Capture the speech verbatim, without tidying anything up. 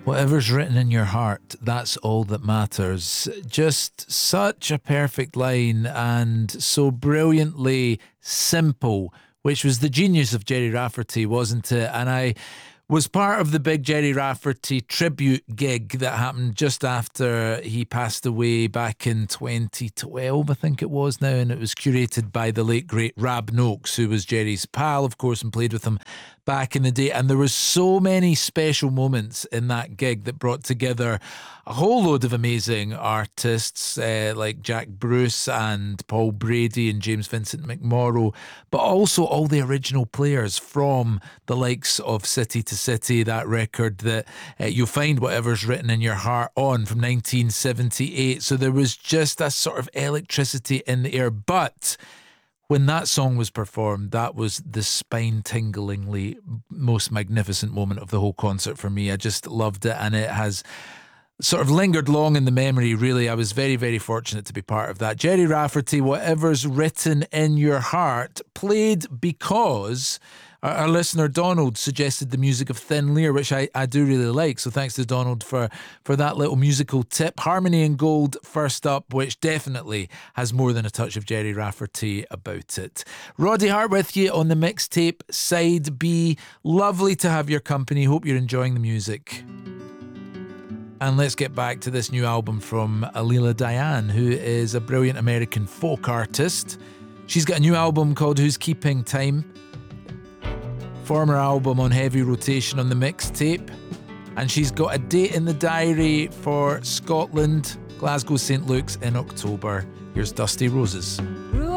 Whatever's written in your heart, that's all that matters. Just such a perfect line and so brilliantly simple, which was the genius of Gerry Rafferty, wasn't it? And I was part of the big Gerry Rafferty tribute gig that happened just after he passed away back in twenty twelve, I think it was now, and it was curated by the late great Rab Noakes, who was Gerry's pal, of course, and played with him back in the day. And there was so many special moments in that gig that brought together a whole load of amazing artists uh, like Jack Bruce and Paul Brady and James Vincent McMorrow, but also all the original players from the likes of City to City, that record that uh, you'll find Whatever's Written in Your Heart on, from nineteen seventy-eight. So there was just a sort of electricity in the air. But when that song was performed, that was the spine-tinglingly most magnificent moment of the whole concert for me. I just loved it, and it has sort of lingered long in the memory, really. I was very, very fortunate to be part of that. Gerry Rafferty, Whatever's Written in Your Heart, played because our, our listener Donald suggested the music of Thin Lear, which I, I do really like. So thanks to Donald for, for that little musical tip. Harmony in Gold first up, which definitely has more than a touch of Gerry Rafferty about it. Roddy Hart with you on the mixtape Side B. Lovely to have your company. Hope you're enjoying the music. And let's get back to this new album from Alila Diane, who is a brilliant American folk artist. She's got a new album called Who's Keeping Time? Former album on heavy rotation on the mixtape. And she's got a date in the diary for Scotland, Glasgow Saint Luke's in October. Here's Dusty Roses.